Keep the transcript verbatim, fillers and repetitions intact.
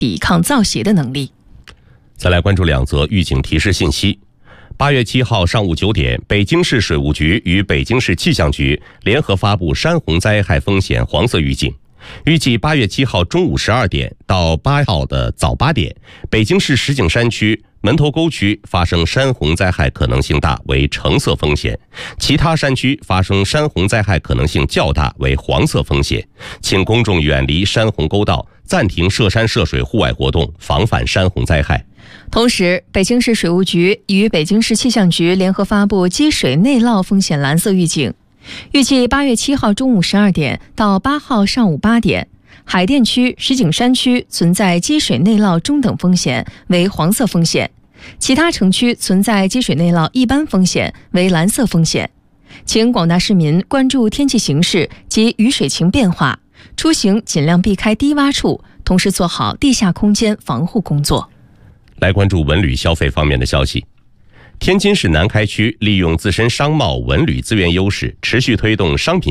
抵抗造邪的能力。 再来关注两则预警提示信息。八月七号上午九点，北京市水务局与北京市气象局联合发布山洪灾害风险黄色预警。预计八月七号中午十二点到八号的早八点，北京市石景山区、门头沟区发生山洪灾害可能性大为橙色风险，其他山区发生山洪灾害可能性较大为黄色风险，请公众远离山洪沟道，暂停涉山涉水户外活动，防范山洪灾害。 同时，北京市水务局与北京市气象局联合发布积水内涝风险蓝色预警。预计八月七号中午十二点到八号上午八点，海淀区、石景山区存在积水内涝中等风险为黄色风险，其他城区存在积水内涝一般风险为蓝色风险。请广大市民关注天气形势及雨水情变化，出行尽量避开低洼处，同时做好地下空间防护工作。 来关注文旅消费方面的消息。天津市南开区利用自身商贸文旅资源优势，持续推动商品